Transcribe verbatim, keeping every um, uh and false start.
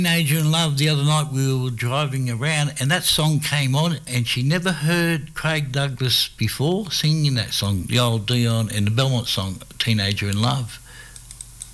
Teenager in Love, the other night we were driving around and that song came on and she never heard Craig Douglas before singing that song, the old Dion and the Belmont song, Teenager in Love.